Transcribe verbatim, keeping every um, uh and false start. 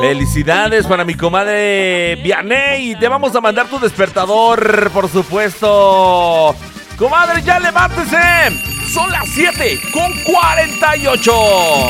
Felicidades para mi comadre Vianey. Te vamos a mandar tu despertador, por supuesto. Comadre, ya levántese. Son las siete con cuarenta y ocho.